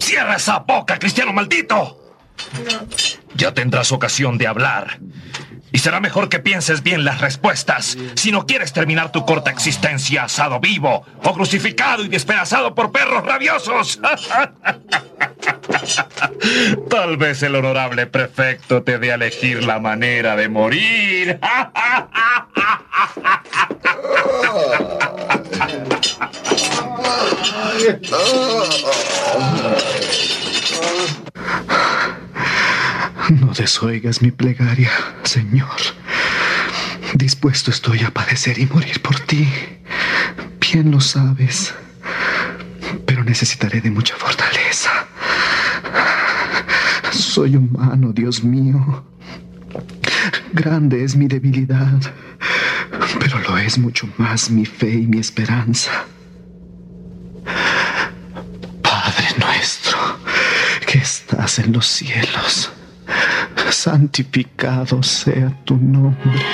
¡Cierra esa boca, cristiano maldito! Ya tendrás ocasión de hablar. Y será mejor que pienses bien las respuestas si no quieres terminar tu corta existencia asado vivo o crucificado y despedazado por perros rabiosos. Tal vez el honorable prefecto te dé a elegir la manera de morir. No desoigas mi plegaria, Señor. Dispuesto estoy a padecer y morir por ti. Bien lo sabes. Pero necesitaré de mucha fortaleza. Soy humano, Dios mío. Grande es mi debilidad, pero lo es mucho más mi fe y mi esperanza. Padre nuestro, que estás en los cielos, santificado sea tu nombre.